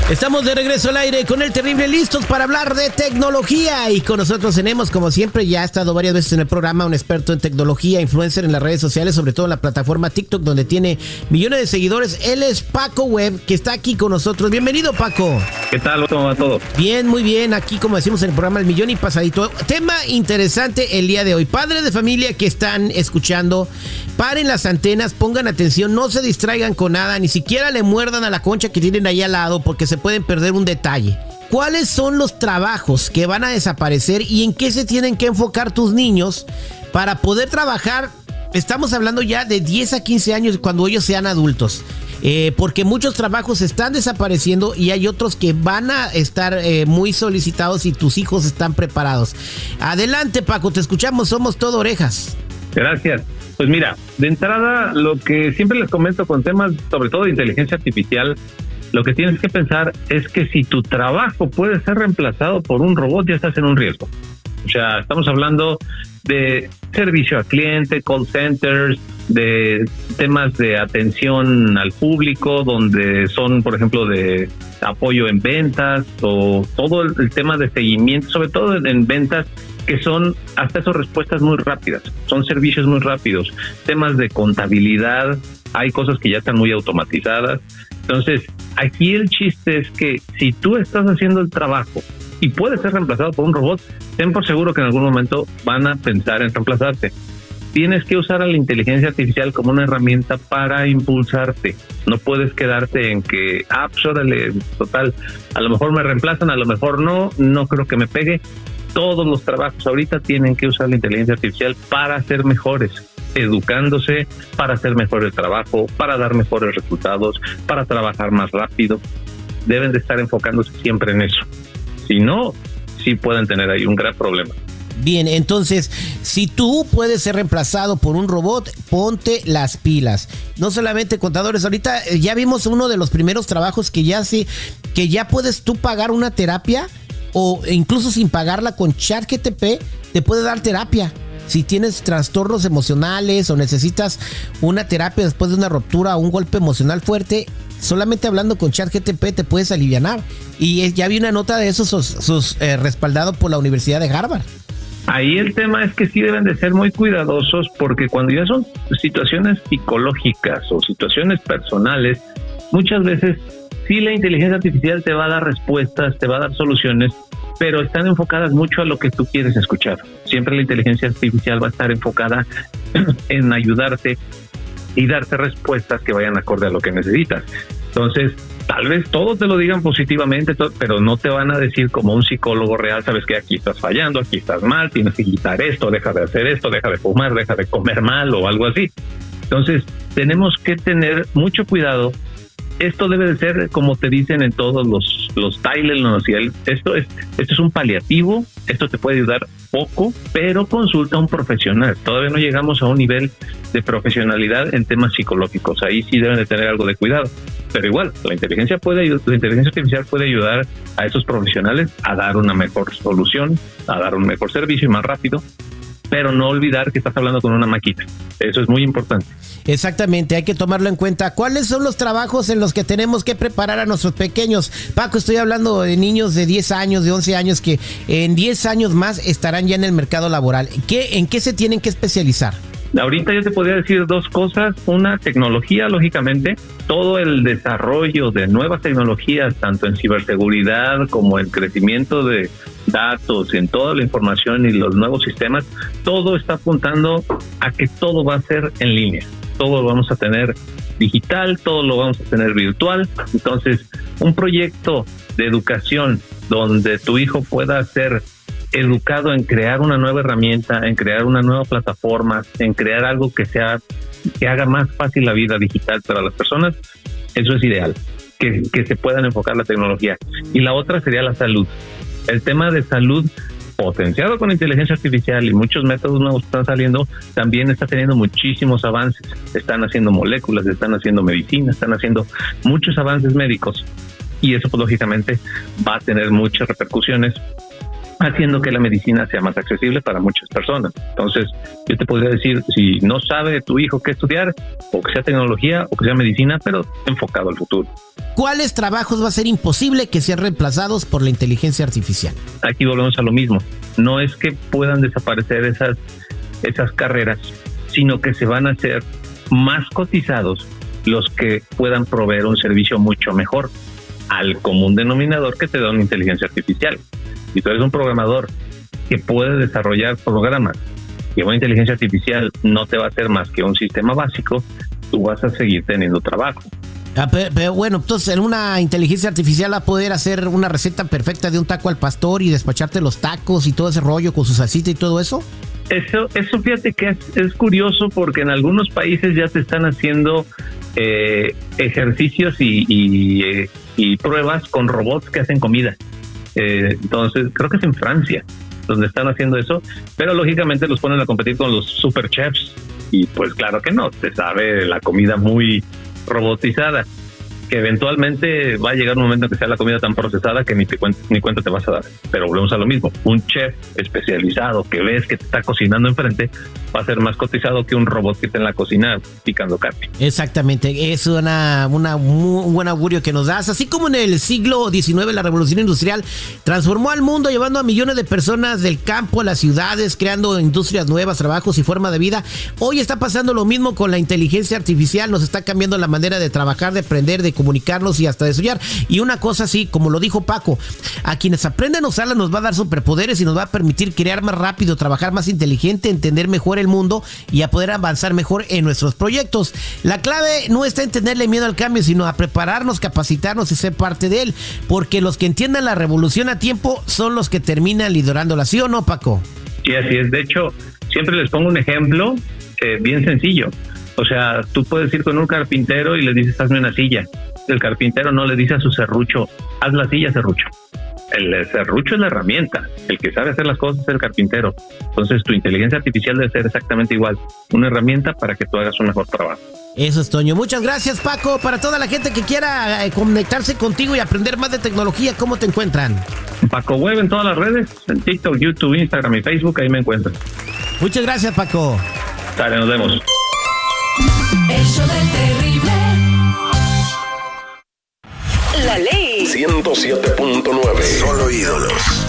Estamos de regreso al aire con el terrible, listos para hablar de tecnología, y con nosotros tenemos, como siempre, ya ha estado varias veces en el programa, un experto en tecnología, influencer en las redes sociales, sobre todo en la plataforma TikTok, donde tiene millones de seguidores. Él es Paco Webb, que está aquí con nosotros. Bienvenido, Paco. ¿Qué tal? ¿Cómo va todo? Bien, muy bien. Aquí, como decimos en el programa, el millón y pasadito. Tema interesante el día de hoy. Padres de familia que están escuchando, paren las antenas, pongan atención, no se distraigan con nada, ni siquiera le muerdan a la concha que tienen ahí al lado, porque se pueden perder un detalle. ¿Cuáles son los trabajos que van a desaparecer y en qué se tienen que enfocar tus niños para poder trabajar? Estamos hablando ya de 10 a 15 años cuando ellos sean adultos. Porque muchos trabajos están desapareciendo y hay otros que van a estar muy solicitados y tus hijos están preparados. Adelante, Paco, te escuchamos, somos todo orejas. Gracias. Pues mira, de entrada, lo que siempre les comento con temas, sobre todo de inteligencia artificial, lo que tienes que pensar es que si tu trabajo puede ser reemplazado por un robot, ya estás en un riesgo. O sea, estamos hablando de servicio al cliente, call centers, de temas de atención al público, donde son, por ejemplo, de apoyo en ventas, o todo el tema de seguimiento, sobre todo en ventas, que son hasta eso respuestas muy rápidas, son servicios muy rápidos. Temas de contabilidad, hay cosas que ya están muy automatizadas. Entonces, aquí el chiste es que si tú estás haciendo el trabajo y puedes ser reemplazado por un robot, ten por seguro que en algún momento van a pensar en reemplazarte. Tienes que usar a la inteligencia artificial como una herramienta para impulsarte. No puedes quedarte en que, pues órale, total, a lo mejor me reemplazan, a lo mejor no creo que me pegue. Todos los trabajos ahorita tienen que usar la inteligencia artificial para ser mejores, educándose, para hacer mejor el trabajo, para dar mejores resultados, para trabajar más rápido. Deben de estar enfocándose siempre en eso. Si no, sí pueden tener ahí un gran problema. Bien, entonces, si tú puedes ser reemplazado por un robot, ponte las pilas. No solamente contadores, ahorita ya vimos uno de los primeros trabajos que ya puedes tú pagar una terapia, o incluso sin pagarla, con ChatGPT te puede dar terapia. Si tienes trastornos emocionales o necesitas una terapia después de una ruptura o un golpe emocional fuerte, solamente hablando con ChatGPT te puedes alivianar. Y ya vi una nota de eso respaldado por la Universidad de Harvard. Ahí el tema es que sí deben de ser muy cuidadosos, porque cuando ya son situaciones psicológicas o situaciones personales, muchas veces sí la inteligencia artificial te va a dar respuestas, te va a dar soluciones, pero están enfocadas mucho a lo que tú quieres escuchar. Siempre la inteligencia artificial va a estar enfocada en ayudarte y darte respuestas que vayan acorde a lo que necesitas. Entonces, tal vez todos te lo digan positivamente, pero no te van a decir como un psicólogo real, sabes que aquí estás fallando, aquí estás mal, tienes que quitar esto, deja de hacer esto, deja de fumar, deja de comer mal o algo así. Entonces, tenemos que tener mucho cuidado. Esto debe de ser, como te dicen en todos los Tylenol, esto es un paliativo, esto te puede ayudar poco, pero consulta a un profesional. Todavía no llegamos a un nivel de profesionalidad en temas psicológicos, ahí sí deben de tener algo de cuidado. Pero igual, la inteligencia artificial puede ayudar a esos profesionales a dar una mejor solución, a dar un mejor servicio y más rápido, pero no olvidar que estás hablando con una máquina. Eso es muy importante. Exactamente, hay que tomarlo en cuenta. ¿Cuáles son los trabajos en los que tenemos que preparar a nuestros pequeños? Paco, estoy hablando de niños de 10 años, de 11 años, que en 10 años más estarán ya en el mercado laboral. ¿En qué se tienen que especializar? Ahorita yo te podría decir dos cosas. Una, tecnología, lógicamente. Todo el desarrollo de nuevas tecnologías, tanto en ciberseguridad como en crecimiento de datos, en toda la información y los nuevos sistemas, todo está apuntando a que todo va a ser en línea. Todo lo vamos a tener digital, todo lo vamos a tener virtual. Entonces, un proyecto de educación donde tu hijo pueda ser educado en crear una nueva herramienta, en crear una nueva plataforma, en crear algo que haga más fácil la vida digital para las personas, eso es ideal, que se puedan enfocar la tecnología. Y la otra sería la salud. El tema de salud, potenciado con inteligencia artificial y muchos métodos nuevos están saliendo, también está teniendo muchísimos avances. Están haciendo moléculas, están haciendo medicina, están haciendo muchos avances médicos, y eso pues lógicamente va a tener muchas repercusiones haciendo que la medicina sea más accesible para muchas personas. Entonces, yo te podría decir, si no sabe tu hijo qué estudiar, o que sea tecnología, o que sea medicina, pero enfocado al futuro. ¿Cuáles trabajos va a ser imposible que sean reemplazados por la inteligencia artificial? Aquí volvemos a lo mismo. No es que puedan desaparecer esas carreras, sino que se van a hacer más cotizados los que puedan proveer un servicio mucho mejor al común denominador que te da una inteligencia artificial. Si tú eres un programador que puede desarrollar programas y una inteligencia artificial no te va a hacer más que un sistema básico, tú vas a seguir teniendo trabajo. Pero bueno, entonces en una inteligencia artificial va a poder hacer una receta perfecta de un taco al pastor y despacharte los tacos y todo ese rollo con su salsita y todo eso. Eso fíjate que es curioso, porque en algunos países ya se están haciendo ejercicios y pruebas con robots que hacen comida. Entonces, creo que es en Francia donde están haciendo eso, pero lógicamente los ponen a competir con los super chefs y pues claro que no, te sabe la comida muy robotizada, que eventualmente va a llegar un momento en que sea la comida tan procesada que ni cuenta te vas a dar. Pero volvemos a lo mismo, un chef especializado que ves que te está cocinando enfrente va a ser más cotizado que un robot que está en la cocina picando carne. Exactamente, es un buen augurio que nos das. Así como en el siglo XIX la revolución industrial transformó al mundo, llevando a millones de personas del campo a las ciudades, creando industrias nuevas, trabajos y forma de vida, hoy está pasando lo mismo con la inteligencia artificial. Nos está cambiando la manera de trabajar, de aprender, de comunicarnos y hasta de estudiar. Y una cosa así, como lo dijo Paco, a quienes aprenden a usarla nos va a dar superpoderes y nos va a permitir crear más rápido, trabajar más inteligente, entender mejor el mundo y a poder avanzar mejor en nuestros proyectos. La clave no está en tenerle miedo al cambio, sino a prepararnos, capacitarnos y ser parte de él, porque los que entiendan la revolución a tiempo son los que terminan liderándola, ¿sí o no, Paco? Sí, así es. De hecho, siempre les pongo un ejemplo bien sencillo. O sea, tú puedes ir con un carpintero y le dices, hazme una silla. El carpintero no le dice a su serrucho, haz la silla, serrucho. El serrucho es la herramienta. El que sabe hacer las cosas es el carpintero. Entonces, tu inteligencia artificial debe ser exactamente igual. Una herramienta para que tú hagas un mejor trabajo. Eso es, Toño. Muchas gracias, Paco. Para toda la gente que quiera conectarse contigo y aprender más de tecnología, ¿cómo te encuentran? Paco Web en todas las redes, en TikTok, YouTube, Instagram y Facebook, ahí me encuentran. Muchas gracias, Paco. Dale, nos vemos. El show del terrible. La ley 107.9. Solo ídolos.